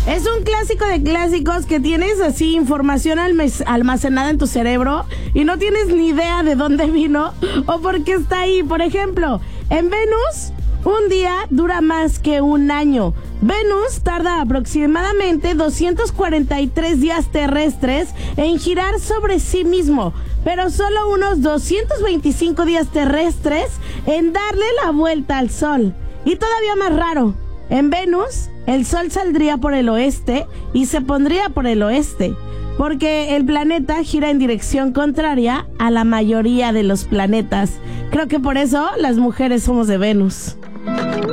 Es un clásico de clásicos que tienes así información almacenada en tu cerebro y no tienes ni idea de dónde vino o por qué está ahí. Por ejemplo, en Venus, un día dura más que un año. Venus tarda aproximadamente 243 días terrestres en girar sobre sí mismo, pero solo unos 225 días terrestres en darle la vuelta al Sol. Y todavía más raro, en Venus, el Sol saldría por el oeste y se pondría por el oeste, porque el planeta gira en dirección contraria a la mayoría de los planetas. Creo que por eso las mujeres somos de Venus.